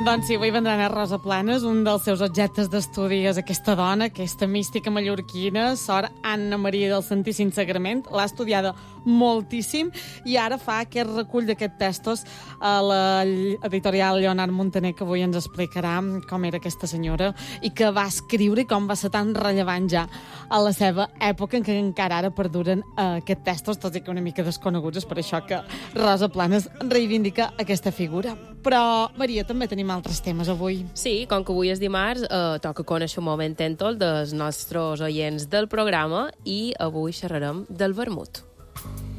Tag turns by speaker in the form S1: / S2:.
S1: Doncs sí, avui vendran a Rosa Planes. Un dels seus objectes d'estudi és aquesta dona, aquesta mística mallorquina, Sor Anna Maria del Santíssim Sagrament. L'ha estudiada moltíssim i ara fa aquest recull d'aquests textos a l'editorial Lleonard Montaner, que avui ens explicarà com era aquesta senyora i que va escriure i com va ser tan rellevant ja a la seva època, en què encara ara perduren aquests textos, tots i que una mica desconeguts. És per això que Rosa Planes reivindica aquesta figura. Però, Maria, també tenim altres temes avui.
S2: Sí, com que avui és dimarts, toca conèixer un moment dels nostres oients del programa i avui xerrarem del vermut.